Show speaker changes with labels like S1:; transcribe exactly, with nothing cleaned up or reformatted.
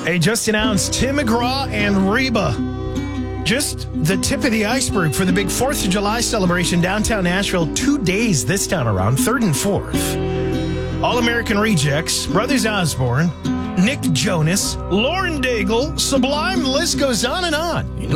S1: Hey, just announced Tim McGraw and Reba. Just the tip of the iceberg for the big fourth of July celebration downtown Nashville. Two days this time around, third and fourth. All-American Rejects, Brothers Osborne, Nick Jonas, Lauren Daigle, Sublime, the list goes on and on. You know